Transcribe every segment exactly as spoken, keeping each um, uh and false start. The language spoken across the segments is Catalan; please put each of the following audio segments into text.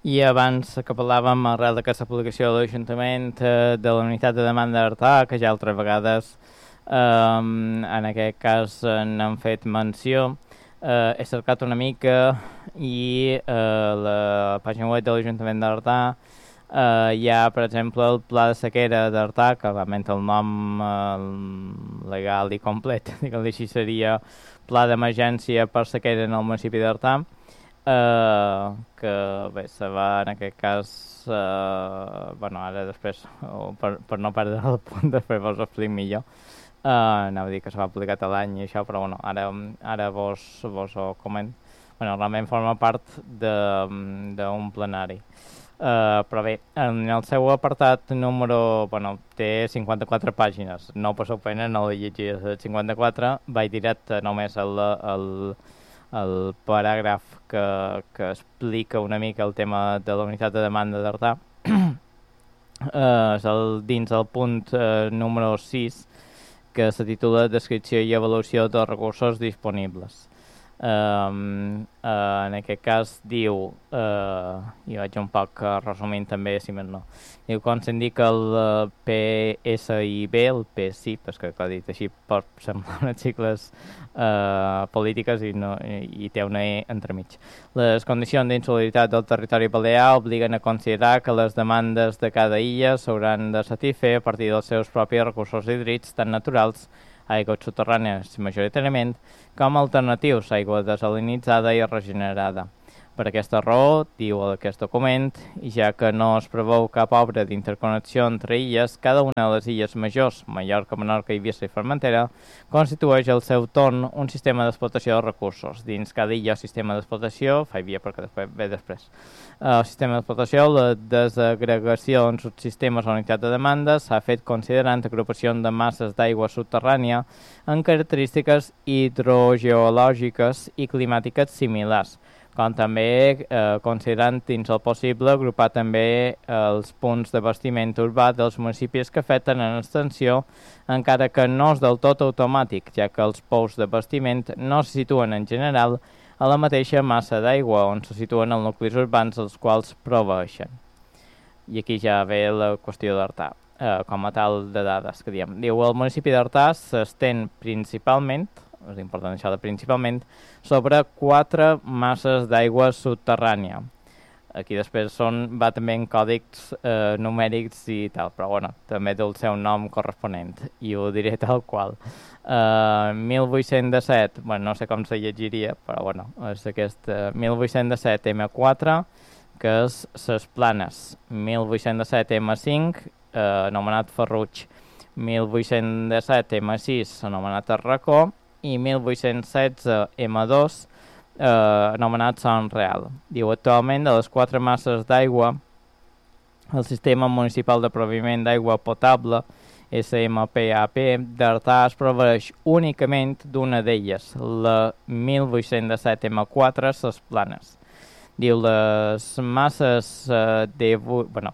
I abans que parlàvem, arrel d'aquesta publicació de l'Ajuntament eh, de la unitat de demanda d'Artà, que ja altres vegades, eh, en aquest cas, eh, n'han fet menció, eh, he cercat una mica i eh, la pàgina web de l'Ajuntament d'Artà eh, hi ha, per exemple, el Pla de Sequera d'Artà, que realment el nom eh, legal i complet, diguem-li així, seria Pla d'Emergència per Sequera en el municipi d'Artà, Uh, que bé, se va en aquest cas uh, bueno, ara després o per, per no perdre el punt després vos ho explico millor. Uh, anava a dir que se va publicar a l'any i això, però bueno, ara, ara vos, vos ho coment. Bueno, realment forma part d'un plenari. Uh, però bé, en el seu apartat número, bueno, té cinquanta-quatre pàgines, no passeu pena, no l'he llegit les cinquanta-quatre, vaig directe només al, al el paràgraf que, que explica una mica el tema de la unitat de demanda d'Artà. eh, és el, dins el punt eh, número sis, que se titula Descripció i avaluació dels recursos disponibles. Um, uh, en aquest cas diu, uh, i vaig un poc uh, resumint també, si més no, diu com s'indica el uh, P S I B, el P S I, perquè clar, dit així pot semblar unes sigles uh, polítiques i, no, i, i té una E entremig. Les condicions d'insolidaritat del territori balear obliguen a considerar que les demandes de cada illa s'hauran de satisfer a partir dels seus propis recursos hídrics, tant naturals, aigües soterrànies majoritàriament, com alternatius, aigua desalinitzada i regenerada. Per aquesta raó, diu aquest document, i ja que no es preveu cap obra d'interconnexió entre illes, cada una de les illes majors, Mallorca, Menorca, Eivissa i Formentera, constitueix al seu torn un sistema d'explotació de recursos. Dins cada illa, sistema d'explotació, faig via perquè després ve després. El sistema d'explotació, la desagregació en subsistemes o unitat de demanda s'ha fet considerant agrupacions de masses d'aigua subterrània amb característiques hidrogeològiques i climàtiques similars, com també eh, considerant dins el possible agrupar també els punts d'abastiment urbà dels municipis que afecten en extensió, encara que no és del tot automàtic, ja que els pous d'abastiment no se situen en general a la mateixa massa d'aigua on se situen els nuclis urbans els quals proveeixen. I aquí ja ve la qüestió d'Artà, eh, com a tal de dades que diem. Diu, el municipi d'Artà s'estén principalment, és important això de principalment, sobre quatre masses d'aigua subterrània. Aquí després són, va també en còdics eh, numèrics i tal, però bueno, també té el seu nom corresponent, i ho diré tal qual. Uh, mil vuit-cents disset, bueno, no sé com se llegiria, però bueno, és aquest uh, mil vuit-cents disset ema quatre, que és ses planes, mil vuit-cents disset ema cinc, uh, anomenat Ferruig, mil vuit-cents disset ema sis, anomenat Arracó, i mil vuit-cents setze ema dos, eh, anomenat Son Real. Diu, actualment, de les quatre masses d'aigua, el sistema municipal de proviment d'aigua potable, S M P A P, d'Artà es proveeix únicament d'una d'elles, la mil vuit-cents disset ema quatre, ses planes. Diu, les masses eh, de... Bueno,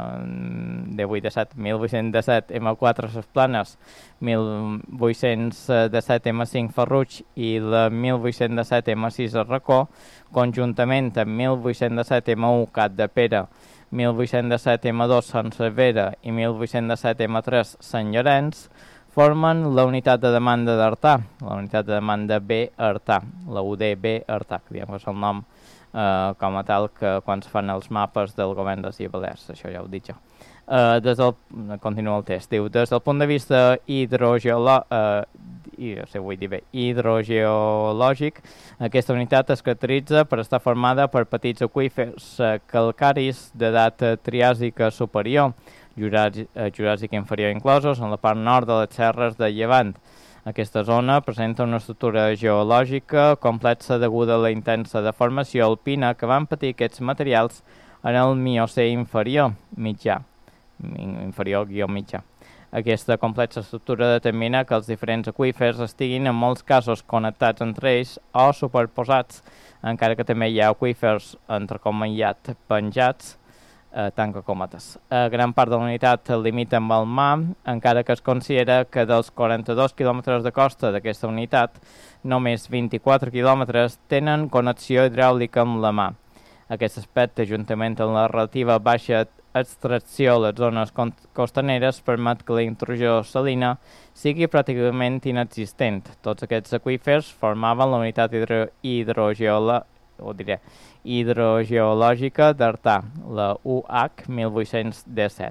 de vuit disset, mil vuit-cents disset ema quatre ses planes, mil vuit-cents disset ema cinc Ferruig i la mil vuit-cents disset ema sis Arracó, conjuntament amb mil vuit-cents disset ema u Cat de Pere, mil vuit-cents disset ema dos Sant Severa i mil vuit-cents disset ema tres Sant Llorenç, formen la unitat de demanda d'Artà, la unitat de demanda B Artà, la U D B Artà, que diguem que és el nom Uh, com a tal que quan es fan els mapes del govern de les Illes Balears, això ja ho dic jo. Uh, des del, continua el test, diu, des del punt de vista hidrogeolò, uh, i, o sigui, vull dir bé, hidrogeològic, aquesta unitat es caracteritza per estar formada per petits aqüífers uh, calcaris d'edat uh, triàsica superior, juràsica inferior inclosos, en la part nord de les serres de Llevant. Aquesta zona presenta una estructura geològica complexa deguda a la intensa deformació alpina que van patir aquests materials en el Miocè inferior, mitjà, inferior guió mitjà. Aquesta complexa estructura determina que els diferents aqüífers estiguin en molts casos connectats entre ells o superposats, encara que també hi ha aqüífers entrecomillat penjats, Eh, tanca cometes. Eh, gran part de la unitat limita amb el mar, encara que es considera que dels quaranta-dos quilòmetres de costa d'aquesta unitat, només vint-i-quatre quilòmetres tenen connexió hidràulica amb la mar. Aquest aspecte, juntament amb la relativa baixa extracció a les zones costaneres, permet que la intrusió salina sigui pràcticament inexistent. Tots aquests aqüífers formaven la unitat hidro hidrogeola o diré, hidrogeològica d'Artà, la U H mil vuit-cents disset.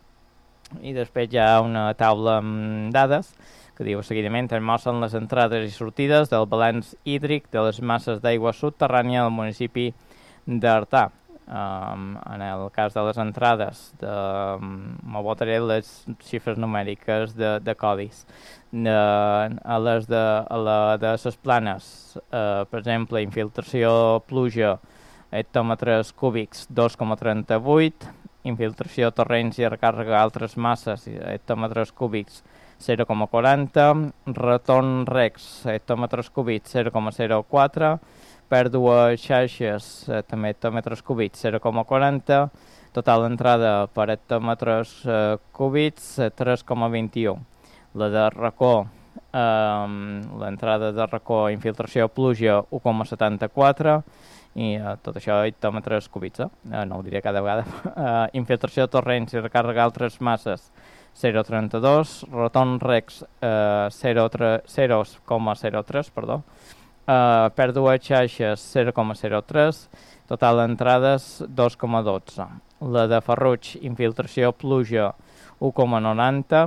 I després hi ha una taula amb dades que diu seguidament es mostren les entrades i sortides del balanç hídric de les masses d'aigua subterrània del municipi d'Artà. Um, en el cas de les entrades, de, um, me votaré les xifres numèriques de, de codis. De, a les de, a la de les planes, uh, per exemple, infiltració pluja, hectòmetres cúbics dos coma trenta-vuit, infiltració torrents i recàrrega altres masses, hectòmetres cúbics zero coma quaranta, retorn recs, hectòmetres cúbics zero coma zero quatre, pèrdua xarxes, eh, també hectòmetres cúbics zero coma quaranta, total entrada per hectòmetres eh, cúbics eh, tres coma vint-i-u. La de racó, eh, l'entrada de racó, infiltració pluja u coma setanta-quatre, i eh, tot això hectòmetres cúbics, eh? no ho diré cada vegada. eh, infiltració torrents i recàrrega altres masses zero coma trenta-dos, retorn recs eh, zero coma zero tres, perdó, Uh, pèrdua xarxes zero coma zero tres, total entrades dos coma dotze. La de Ferruig, infiltració pluja u coma noranta,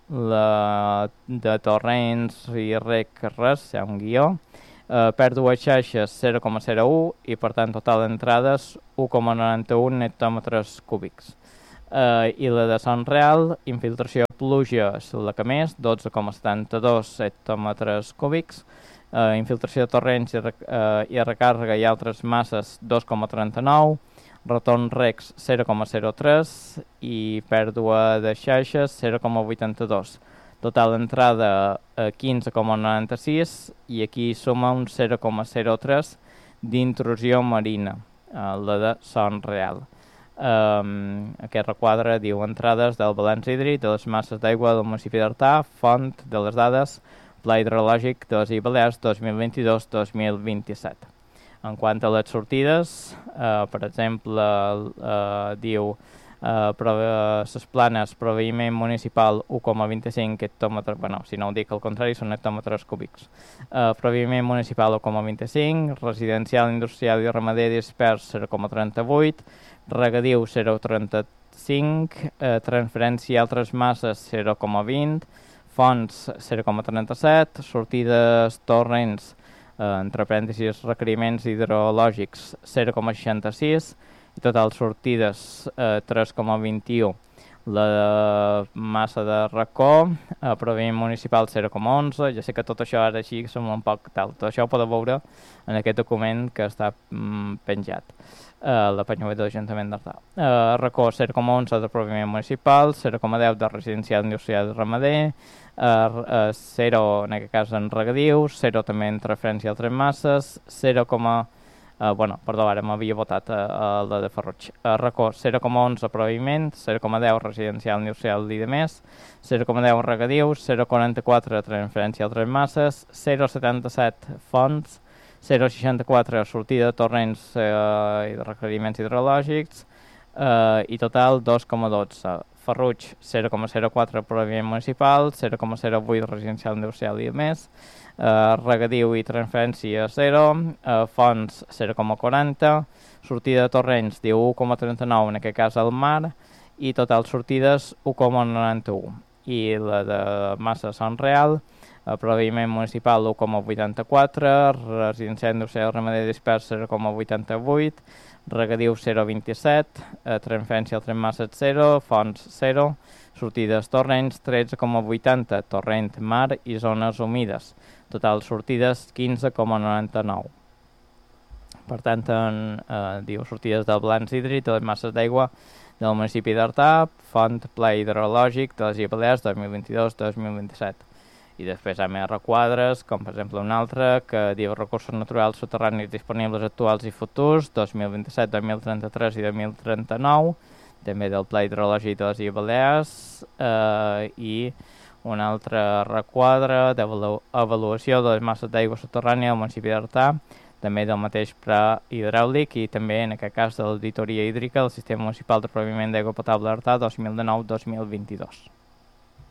la de Torrents i Rec res, hi ha un guió, uh, pèrdua xarxes zero coma zero u i per tant total entrades u coma noranta-un hectòmetres cúbics. Uh, I la de Son Real, infiltració pluja és la que més, dotze coma setanta-dos hectòmetres cúbics, Uh, infiltració de torrents i, rec uh, i recàrrega i altres masses dos coma trenta-nou, retorn recs zero coma zero tres i pèrdua de xarxes zero coma vuitanta-dos. Total entrada uh, quinze coma noranta-sis i aquí suma un zero coma zero tres d'intrusió marina, uh, la de Son Real. Um, aquest requadre diu entrades del balanç hídric de les masses d'aigua del municipi d'Artà, font de les dades Pla hidrològic de les Illes Balears dos mil vint-i-dos dos mil vint-i-set. En quant a les sortides, eh, per exemple, eh, diu eh, les planes, proveïment municipal u coma vint-i-cinc hectòmetres, bueno, si no ho dic al contrari, són hectòmetres cúbics. Eh, proveïment municipal u coma vint-i-cinc, residencial, industrial i ramader dispers zero coma trenta-vuit, regadiu zero coma trenta-cinc, eh, transferència i altres masses zero coma vint, fonts zero coma trenta-set, sortides torrents, eh, entre parèntesis requeriments hidrològics zero coma seixanta-sis i total sortides eh, tres coma vint-i-u. La de massa de racó, eh, proveïment municipal zero coma onze, ja sé que tot això ara així som un poc tal, tot això ho podeu veure en aquest document que està mm, penjat. Uh, la pàgina web de l'Ajuntament d'Artà. Uh, racó zero coma onze de proveïment municipal, zero coma deu de residencial industrial i ramader, uh, uh, zero en aquest cas en regadius, zero també en referència a altres masses, zero, uh, bueno, perdó, ara m'havia votat a uh, uh, la de Ferruig. Uh, racó zero coma onze proviment, zero coma deu residencial industrial i de més, zero coma deu regadius, zero coma quaranta-quatre transferència a altres masses, zero coma setanta-set fonts, zero coma seixanta-quatre sortida de torrents eh, i de requeriments hidrològics eh, i total dos coma dotze. Ferruig zero coma zero quatre proviment municipal, zero coma zero vuit residencial industrial i més, eh, regadiu i transferència zero, eh, fonts zero coma quaranta, sortida de torrents diu u coma trenta-nou, en aquest cas al mar, i total sortides u coma noranta-u. I la de massa Son Real, proveïment municipal u coma vuitanta-quatre, residencial industrial ramader dispers zero coma vuitanta-vuit, regadiu zero coma vint-i-set, eh, transferència a altres masses zero, fonts zero, sortides torrents tretze coma vuitanta, torrent, mar i zones humides, total sortides quinze coma noranta-nou. Per tant, en, eh, diu sortides del balanç hídric de les masses d'aigua del municipi d'Artà, font pla hidrològic de les Illes Balears dos mil vint-i-dos dos mil vint-i-set. I després hi ha més requadres, com per exemple un altre que diu recursos naturals soterranis disponibles actuals i futurs dos mil vint-i-set, dos mil trenta-tres i dos mil trenta-nou, també del Pla hidrològic de les Illes Balears, eh, i un altre requadre d'avaluació de les masses d'aigua subterrània al municipi d'Artà també del mateix pla hidràulic i també en aquest cas de l'auditoria hídrica del Sistema Municipal de Proviment d'Aigua Potable d'Artà dos mil dinou dos mil vint-i-dos.